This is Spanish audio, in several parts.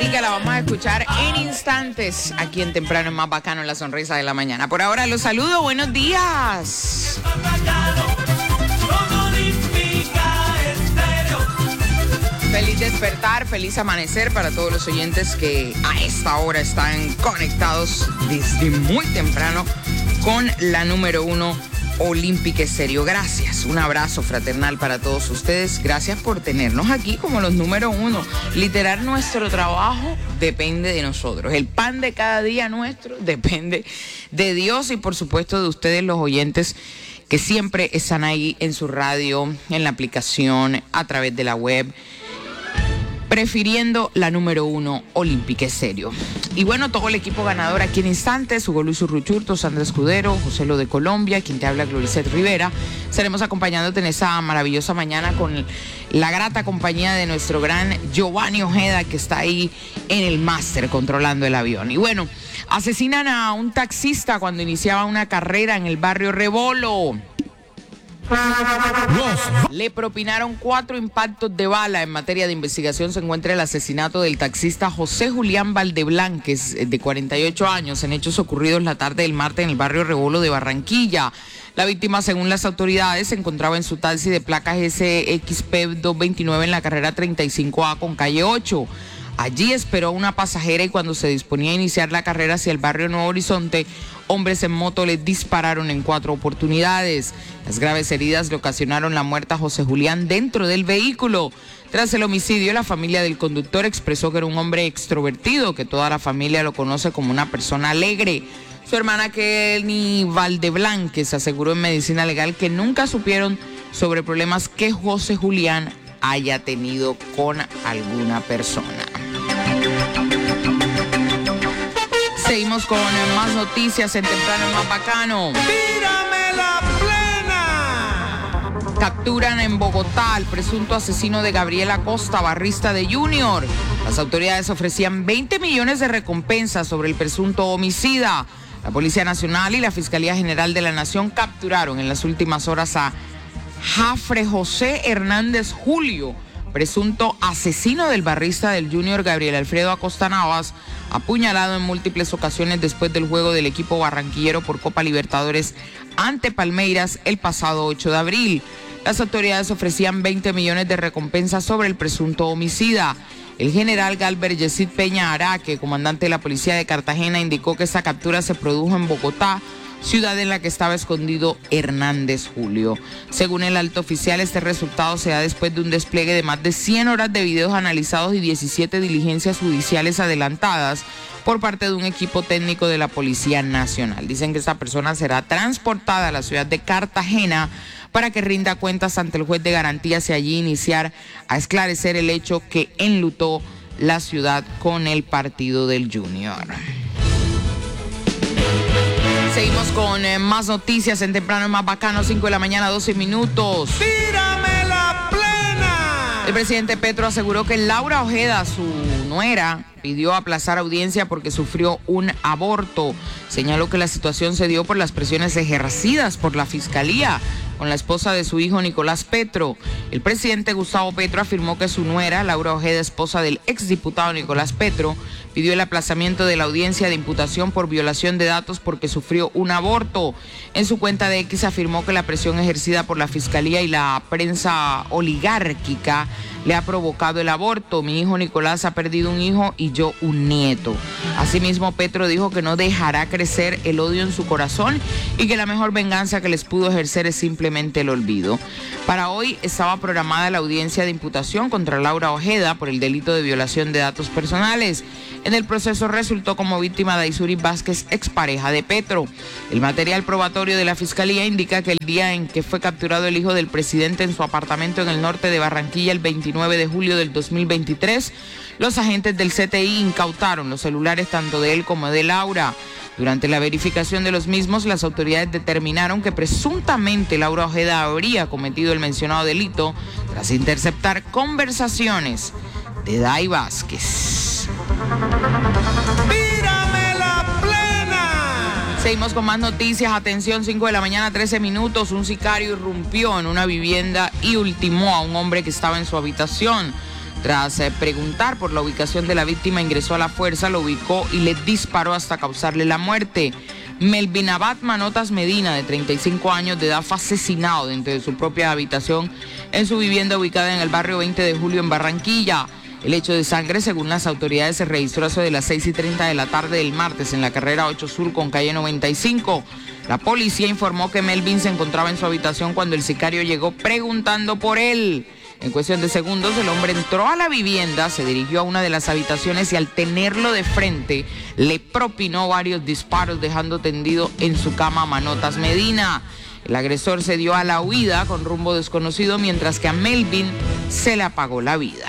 Erika la vamos a escuchar en instantes aquí en Temprano, en Más Bacano, en La Sonrisa de la Mañana. Por ahora los saludo, buenos días. Feliz despertar, feliz amanecer para todos los oyentes que a esta hora están conectados desde muy temprano con la número 1 Olímpica Estéreo. Gracias, un abrazo fraternal para todos ustedes. Gracias por tenernos aquí como los número 1. Literal, nuestro trabajo depende de nosotros. El pan de cada día nuestro depende de Dios y por supuesto de ustedes los oyentes que siempre están ahí en su radio, en la aplicación, a través de la web, prefiriendo la número 1 Olímpica Estéreo. Y bueno, todo el equipo ganador aquí en instantes: Hugo Luis Urruchurto, Sandra Escudero, José Lo de Colombia, quien te habla, Gloricet Rivera. Estaremos acompañándote en esta maravillosa mañana con la grata compañía de nuestro gran Giovanni Ojeda, que está ahí en el máster controlando el avión. Y bueno, asesinan a un taxista cuando iniciaba una carrera en el barrio Rebolo. Le propinaron 4 impactos de bala. En materia de investigación se encuentra el asesinato del taxista José Julián Valdeblanques, de 48 años, en hechos ocurridos la tarde del martes en el barrio Rebolo de Barranquilla. La víctima, según las autoridades, se encontraba en su taxi de placas SXP 229 en la carrera 35A con calle 8. Allí esperó una pasajera y cuando se disponía a iniciar la carrera hacia el barrio Nuevo Horizonte, hombres en moto le dispararon en 4 oportunidades. Las graves heridas le ocasionaron la muerte a José Julián dentro del vehículo. Tras el homicidio, la familia del conductor expresó que era un hombre extrovertido, que toda la familia lo conoce como una persona alegre. Su hermana Kelly Valdeblanques aseguró en Medicina Legal que nunca supieron sobre problemas que José Julián haya tenido con alguna persona. Seguimos con más noticias en Temprano en Más Bacano. ¡Tírame la plena! Capturan en Bogotá al presunto asesino de Gabriel Acosta, barrista de Junior. Las autoridades ofrecían 20 millones de recompensas sobre el presunto homicida. La Policía Nacional y la Fiscalía General de la Nación capturaron en las últimas horas a Jafre José Hernández Julio, presunto asesino del barrista del Junior Gabriel Alfredo Acosta Navas, apuñalado en múltiples ocasiones después del juego del equipo barranquillero por Copa Libertadores ante Palmeiras el pasado 8 de abril. Las autoridades ofrecían 20 millones de recompensas sobre el presunto homicida. El general Galber Yesid Peña Araque, comandante de la Policía de Cartagena, indicó que esta captura se produjo en Bogotá, ciudad en la que estaba escondido Hernández Julio. Según el alto oficial, este resultado se da después de un despliegue de más de 100 horas de videos analizados y 17 diligencias judiciales adelantadas por parte de un equipo técnico de la Policía Nacional. Dicen que esta persona será transportada a la ciudad de Cartagena para que rinda cuentas ante el juez de garantías y allí iniciar a esclarecer el hecho que enlutó la ciudad con el partido del Junior. Seguimos con más noticias en Temprano Más Bacano, 5 de la mañana, 12 minutos. ¡Tírame la plena! El presidente Petro aseguró que Laura Ojeda, su nuera, pidió aplazar audiencia porque sufrió un aborto. Señaló que la situación se dio por las presiones ejercidas por la Fiscalía con la esposa de su hijo Nicolás Petro. El presidente Gustavo Petro afirmó que su nuera, Laura Ojeda, esposa del exdiputado Nicolás Petro, pidió el aplazamiento de la audiencia de imputación por violación de datos porque sufrió un aborto. En su cuenta de X afirmó que la presión ejercida por la Fiscalía y la prensa oligárquica le ha provocado el aborto. Mi hijo Nicolás ha perdido un hijo y yo un nieto. Asimismo, Petro dijo que no dejará crecer el odio en su corazón y que la mejor venganza que les pudo ejercer es simplemente el olvido. Para hoy estaba programada la audiencia de imputación contra Laura Ojeda por el delito de violación de datos personales. En el proceso resultó como víctima Daisuri Vázquez, expareja de Petro. El material probatorio de la Fiscalía indica que el día en que fue capturado el hijo del presidente en su apartamento en el norte de Barranquilla, el 29 de julio del 2023, los agentes del CTI incautaron los celulares tanto de él como de Laura. Durante la verificación de los mismos, las autoridades determinaron que presuntamente Laura Ojeda habría cometido el mencionado delito tras interceptar conversaciones de Dai Vázquez. ¡Tírame la plena! Seguimos con más noticias. Atención, 5 de la mañana, 13 minutos. Un sicario irrumpió en una vivienda y ultimó a un hombre que estaba en su habitación. Tras preguntar por la ubicación de la víctima, ingresó a la fuerza, lo ubicó y le disparó hasta causarle la muerte. Melvin Abad Manotas Medina, de 35 años de edad, fue asesinado dentro de su propia habitación en su vivienda ubicada en el barrio 20 de Julio en Barranquilla. El hecho de sangre, según las autoridades, se registró a eso de las 6:30 de la tarde del martes en la carrera 8 Sur con calle 95. La policía informó que Melvin se encontraba en su habitación cuando el sicario llegó preguntando por él. En cuestión de segundos, el hombre entró a la vivienda, se dirigió a una de las habitaciones y al tenerlo de frente, le propinó varios disparos, dejando tendido en su cama a Manotas Medina. El agresor se dio a la huida con rumbo desconocido, mientras que a Melvin se le apagó la vida.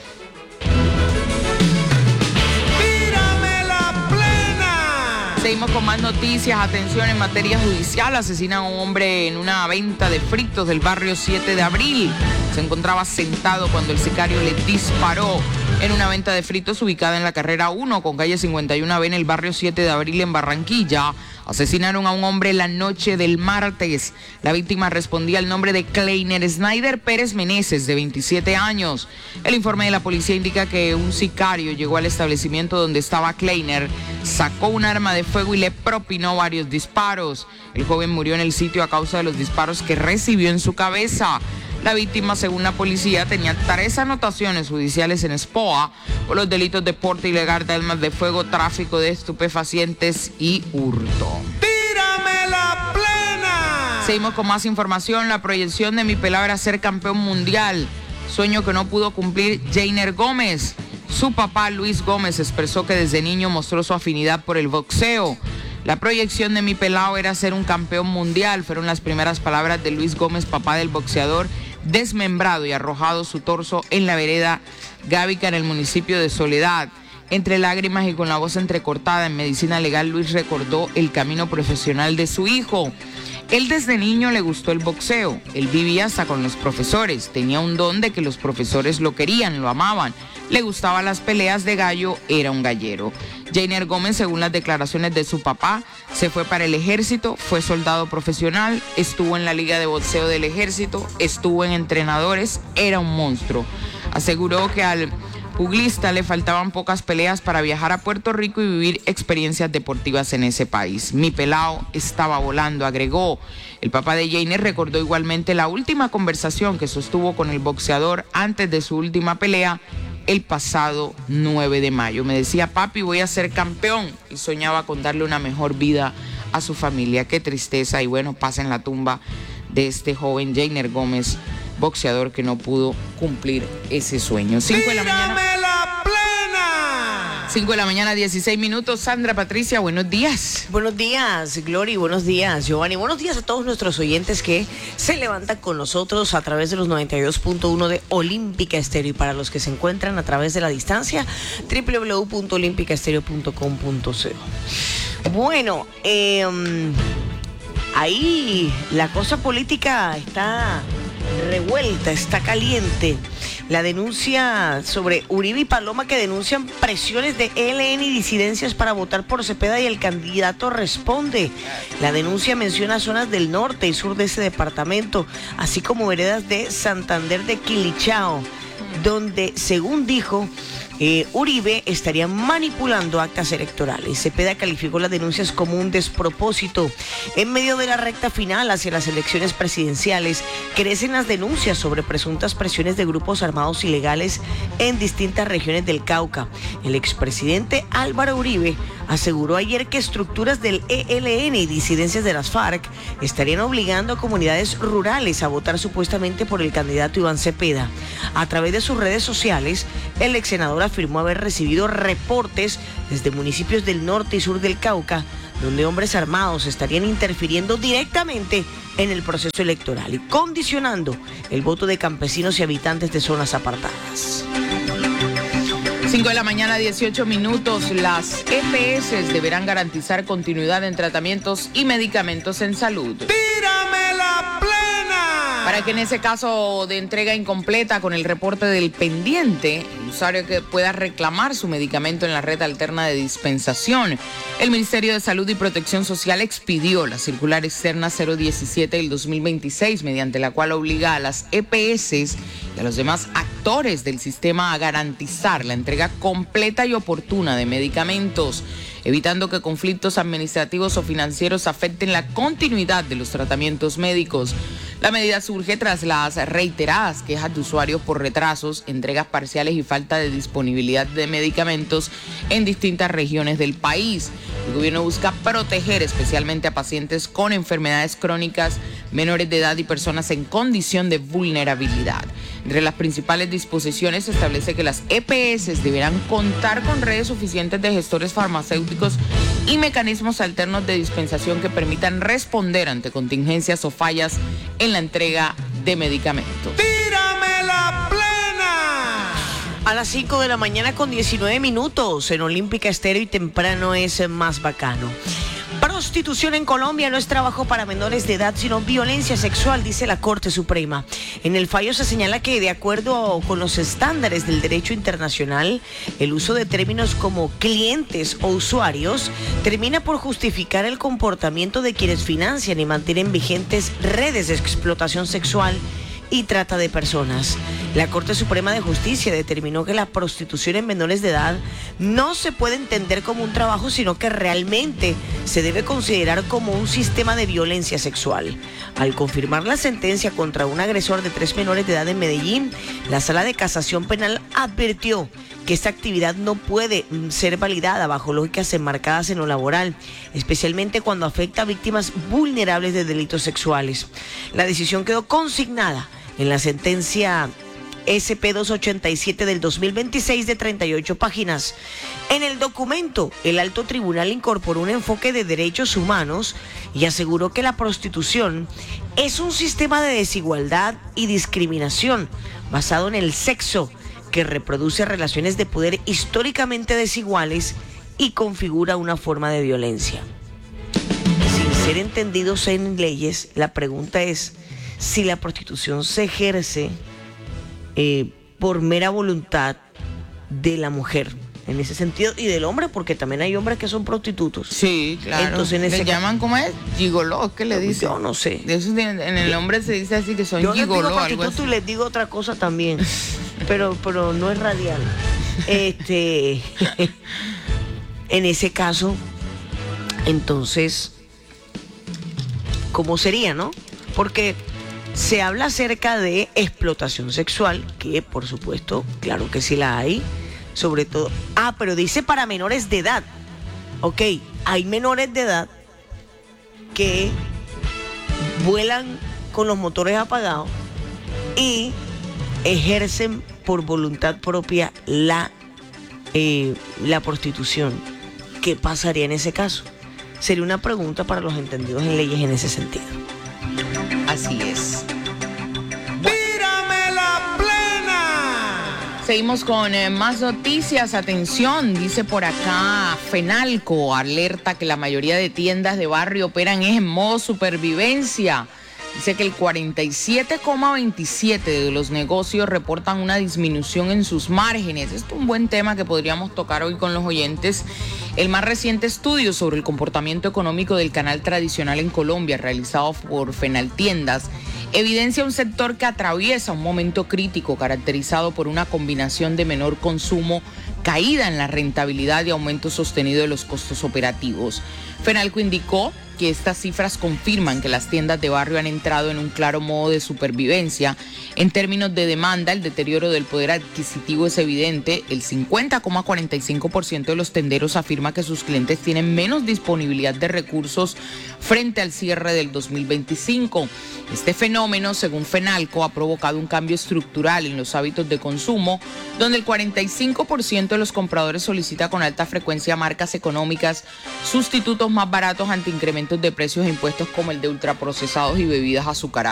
Seguimos con más noticias. Atención, en materia judicial, asesinan a un hombre en una venta de fritos del barrio 7 de abril. Se encontraba sentado cuando el sicario le disparó en una venta de fritos ubicada en la carrera 1 con calle 51B en el barrio 7 de abril en Barranquilla. Asesinaron a un hombre la noche del martes. La víctima respondía al nombre de Kleiner Snyder Pérez Meneses, de 27 años. El informe de la policía indica que un sicario llegó al establecimiento donde estaba Kleiner, sacó un arma de fuego y le propinó varios disparos. El joven murió en el sitio a causa de los disparos que recibió en su cabeza. La víctima, según la policía, tenía 3 anotaciones judiciales en SPOA por los delitos de porte ilegal de armas de fuego, tráfico de estupefacientes y hurto. ¡Tírame la plena! Seguimos con más información. La proyección de Mi Pelao era ser campeón mundial, sueño que no pudo cumplir Jainer Gómez. Su papá, Luis Gómez, expresó que desde niño mostró su afinidad por el boxeo. La proyección de Mi Pelao era ser un campeón mundial, fueron las primeras palabras de Luis Gómez, papá del boxeador, desmembrado y arrojado su torso en la vereda Gávica en el municipio de Soledad. Entre lágrimas y con la voz entrecortada en medicina legal, Luis recordó el camino profesional de su hijo. Él desde niño le gustó el boxeo, él vivía hasta con los profesores, tenía un don de que los profesores lo querían, lo amaban, le gustaban las peleas de gallo, era un gallero. Jainer Gómez, según las declaraciones de su papá, se fue para el ejército, fue soldado profesional, estuvo en la liga de boxeo del ejército, estuvo en entrenadores, era un monstruo. Aseguró que al pugilista le faltaban pocas peleas para viajar a Puerto Rico y vivir experiencias deportivas en ese país. Mi Pelao estaba volando, agregó. El papá de Jainer recordó igualmente la última conversación que sostuvo con el boxeador antes de su última pelea el pasado 9 de mayo. Me decía, papi, voy a ser campeón, y soñaba con darle una mejor vida a su familia. Qué tristeza, y bueno, pasa en la tumba de este joven Jainer Gómez, boxeador que no pudo cumplir ese sueño. 5 de la mañana. ¡Tírame la plena! 5 de la mañana, 16 minutos. Sandra Patricia, buenos días. Buenos días, Glory, buenos días, Giovanni. Buenos días a todos nuestros oyentes que se levantan con nosotros a través de los 92.1 de Olímpica Estéreo, y para los que se encuentran a través de la distancia, www.olimpicaestereo.com.co. Bueno, ahí la cosa política está revuelta, está caliente. La denuncia sobre Uribe y Paloma, que denuncian presiones de ELN y disidencias para votar por Cepeda, y el candidato responde. La denuncia menciona zonas del norte y sur de ese departamento, así como veredas de Santander de Quilichao, donde, según dijo, Uribe estaría manipulando actas electorales. Cepeda calificó las denuncias como un despropósito. En medio de la recta final hacia las elecciones presidenciales, crecen las denuncias sobre presuntas presiones de grupos armados ilegales en distintas regiones del Cauca. El expresidente Álvaro Uribe aseguró ayer que estructuras del ELN y disidencias de las FARC estarían obligando a comunidades rurales a votar supuestamente por el candidato Iván Cepeda. A través de sus redes sociales, el ex senador afirmó haber recibido reportes desde municipios del norte y sur del Cauca, donde hombres armados estarían interfiriendo directamente en el proceso electoral y condicionando el voto de campesinos y habitantes de zonas apartadas. 5 de la mañana, 18 minutos. Las EPS deberán garantizar continuidad en tratamientos y medicamentos en salud. ¡Tírame la plena! Para que en ese caso de entrega incompleta con el reporte del pendiente, el usuario que pueda reclamar su medicamento en la red alterna de dispensación, el Ministerio de Salud y Protección Social expidió la circular externa 017 del 2026, mediante la cual obliga a las EPS y a los demás actores del sistema a garantizar la entrega completa y oportuna de medicamentos, evitando que conflictos administrativos o financieros afecten la continuidad de los tratamientos médicos. La medida surge tras las reiteradas quejas de usuarios por retrasos, entregas parciales y falta de disponibilidad de medicamentos en distintas regiones del país. El gobierno busca proteger especialmente a pacientes con enfermedades crónicas, menores de edad y personas en condición de vulnerabilidad. Entre las principales disposiciones se establece que las EPS deberán contar con redes suficientes de gestores farmacéuticos y mecanismos alternos de dispensación que permitan responder ante contingencias o fallas en la entrega de medicamentos. ¡Tírame la plena! A las 5 de la mañana con 19 minutos en Olímpica Estéreo y temprano es más bacano. Prostitución en Colombia no es trabajo para menores de edad, sino violencia sexual, dice la Corte Suprema. En el fallo se señala que, de acuerdo con los estándares del derecho internacional, el uso de términos como clientes o usuarios termina por justificar el comportamiento de quienes financian y mantienen vigentes redes de explotación sexual y trata de personas. La Corte Suprema de Justicia determinó que la prostitución en menores de edad no se puede entender como un trabajo, sino que realmente se debe considerar como un sistema de violencia sexual. Al confirmar la sentencia contra un agresor de 3 menores de edad en Medellín, la Sala de Casación Penal advirtió que esta actividad no puede ser validada bajo lógicas enmarcadas en lo laboral, especialmente cuando afecta a víctimas vulnerables de delitos sexuales. La decisión quedó consignada en la sentencia SP-287 del 2026 de 38 páginas. En el documento, el alto tribunal incorporó un enfoque de derechos humanos y aseguró que la prostitución es un sistema de desigualdad y discriminación basado en el sexo que reproduce relaciones de poder históricamente desiguales y configura una forma de violencia. Sin ser entendidos en leyes, la pregunta es si la prostitución se ejerce por mera voluntad de la mujer, en ese sentido, y del hombre, porque también hay hombres que son prostitutos. Sí, claro. Entonces, ¿le llaman cómo es? Gigoló, ¿qué le dicen? Yo no sé. De eso en el hombre se dice así, que son yo gigoló, les digo algo prostituto así. y les digo otra cosa también, pero no es radial. En ese caso, entonces, ¿cómo sería, no? Porque se habla acerca de explotación sexual, que por supuesto, claro que sí la hay, sobre todo... pero dice para menores de edad. Ok, hay menores de edad que vuelan con los motores apagados y ejercen por voluntad propia la prostitución. ¿Qué pasaría en ese caso? Sería una pregunta para los entendidos en leyes en ese sentido. Así es. ¡Tírame la plena! Seguimos con más noticias. Atención, dice por acá, Fenalco alerta que la mayoría de tiendas de barrio operan en modo supervivencia. Dice que el 47,27% de los negocios reportan una disminución en sus márgenes. Esto es un buen tema que podríamos tocar hoy con los oyentes. El más reciente estudio sobre el comportamiento económico del canal tradicional en Colombia, realizado por Fenaltiendas, evidencia un sector que atraviesa un momento crítico caracterizado por una combinación de menor consumo, caída en la rentabilidad y aumento sostenido de los costos operativos. Fenalco indicó que estas cifras confirman que las tiendas de barrio han entrado en un claro modo de supervivencia. En términos de demanda, el deterioro del poder adquisitivo es evidente. El 50,45% de los tenderos afirma que sus clientes tienen menos disponibilidad de recursos frente al cierre del 2025. Este fenómeno, según Fenalco, ha provocado un cambio estructural en los hábitos de consumo, donde el 45% de los compradores solicita con alta frecuencia marcas económicas, sustitutos más baratos ante incrementos de precios e impuestos como el de ultraprocesados y bebidas azucaradas.